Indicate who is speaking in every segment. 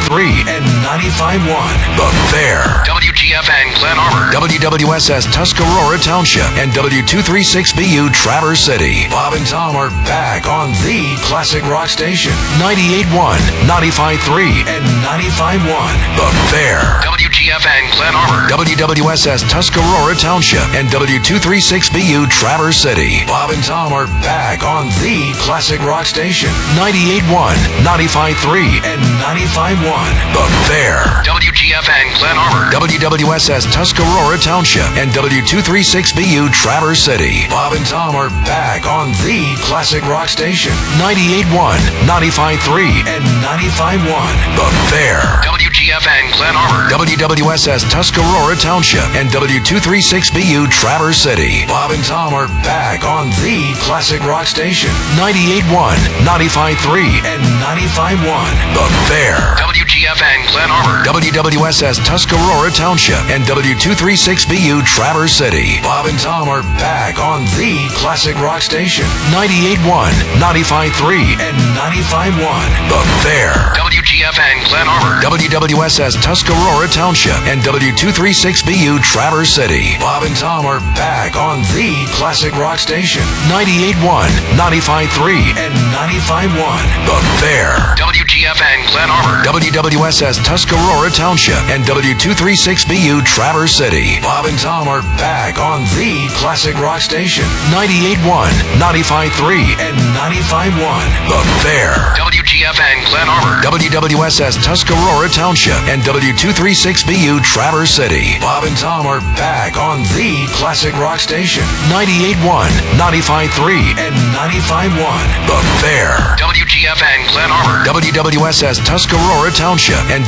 Speaker 1: and 95.1. The Bear. WGFN Glen Arbor. WWSS Tuscarora Township and W236BU Traverse City. Bob and Tom are back on the classic rock station. 98.1, 95.3, and 95.1. The Bear. WGFN Glen Arbor. WWSS Tuscarora Township and W236BU Traverse City. Bob and Tom are back on the classic rock station. 98.1, 95.3, and 95.1. The Bear. WGFN Glen Arbor. WWSS Tuscarora Township and W236BU Traverse City. Bob and Tom are back on the classic rock station. 98.1, 95.3, and 95.1. The Bear. WGFN Glen Arbor. WWSS Tuscarora Township and W236BU Traverse City. Bob and Tom are back on the classic rock station. 98.1, 95.3, and 95.1. The Bear. WGFN Glen Arbor. WWSS Tuscarora Township and W236BU Traverse City. Bob and Tom are back on the classic rock station. 98.1, 95.3, and 95.1. The Bear. WGFN Glen Arbor. WWSS Tuscarora Township and W236BU Traverse City. Bob and Tom are back on the classic rock station. 98.1, 95.3, and 95.1. The Bear. WGFN Glen Arbor. WWSS Tuscarora Township and W236BU Traverse City. Bob and Tom are back on the classic rock station. 98.1, 95.3, and 95.1. The Bear. WGFN Glen Arbor. WWSS Tuscarora Township and W236BU Traverse City. Bob and Tom are back on the classic rock station. 98.1, 95.3, and 95.1. The Bear. WGFN Glen Arbor. WWSS Tuscarora Township and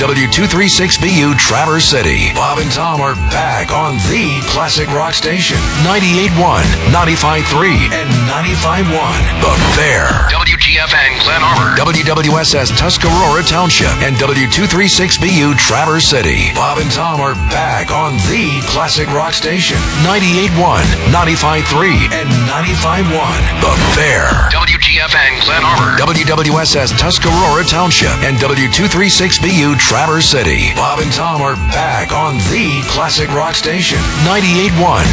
Speaker 1: W236BU Traverse City. Bob and Tom are back on the classic rock station. 98.1, 95.3, and 95.1. The Bear. WGFN Glen Arbor. WWSS Tuscarora Township and W236BU Traverse City. Bob and Tom are back on the classic rock station. 98.1, 95.3, and 95.1. The Bear. WGFN Glen Arbor. WWSS Tuscarora Township and W236BU Traverse City. Bob and Tom are back on the classic rock station. 98.1,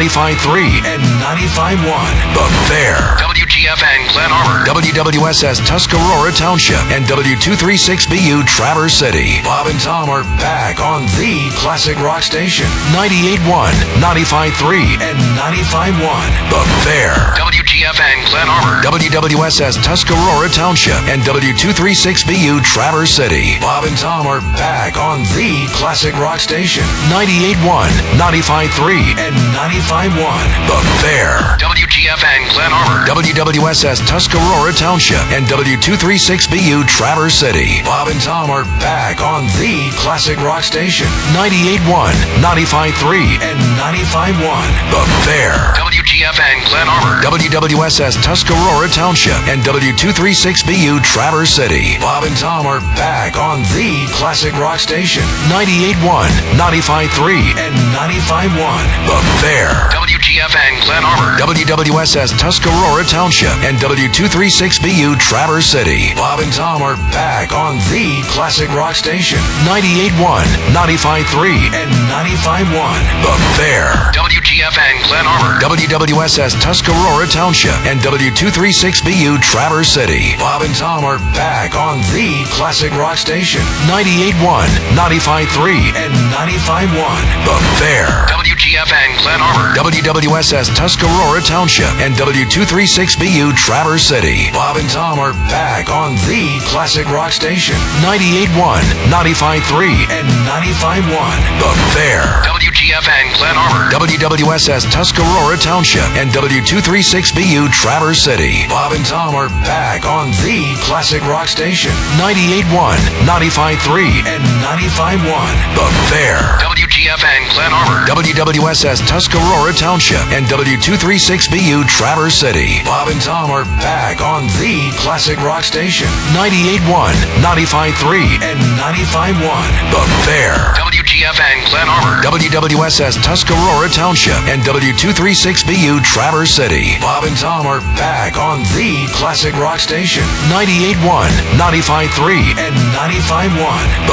Speaker 1: 95.3, and 95.1. The Bear. WGFN Glen Arbor. WWSS Tuscarora Township and W236BU Traverse City. Bob and Tom are back on the classic rock station. 98.1, 95.3, and 95.1. The Bear. WGFN Glen Arbor. WWSS Tuscarora Township and W236BU Traverse City. Bob and Tom are back on the classic rock station. 98.1, 95.3, and 95.1. The Bear. WGFN Glen Arbor. WWSS Tuscarora Township and W236BU Traverse City. Bob and Tom are back on the classic rock station. 98.1, 95.3, and 95.1. The Bear. WGFN Glen Arbor. WWSS Tuscarora Township and W236BU Traverse City. Bob and Tom are back on the classic rock station. 98.1, 95.3, and 95.1. The Bear. WGFN Glen Arbor. WWSS Tuscarora Township and W236BU Traverse City. Bob and Tom are back on the classic rock station. 98.1, 95.3, and 95.1. The Bear. WGFN Glen Arbor. WWSS Tuscarora Township and W236BU Traverse City. Bob and Tom are back on the classic rock station. 98.1, 95.3, and 95.1. The Bear. WGFN Glen Arbor. WWSS Tuscarora Township and W236BU Traverse City. Bob and Tom are back on the classic rock station. 98.1, 95.3, and 95.1. The Bear. WGFN Glen Arbor. WWSS Tuscarora Township and W236BU Traverse City. Bob and Tom are back on the classic rock station. 98.1, 95.3, and 95.1. The Bear. WGFN Glen Arbor. WWSS Tuscarora Township and W236BU Traverse City. Bob and Tom are back on the classic rock station. 98.1, 95.3, and 95.1. The Bear. WGFN Glen Arbor. WWSS Tuscarora Township and W236BU Traverse City. Bob and Tom are back on the classic rock station. 98.1, 95.3, and 95.1.